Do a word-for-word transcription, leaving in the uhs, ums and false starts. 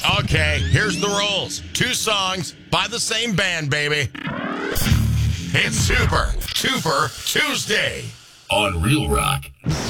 Okay, here's the rules. Two songs by the same band, baby. It's Super Tuper Tuesday on Real Rock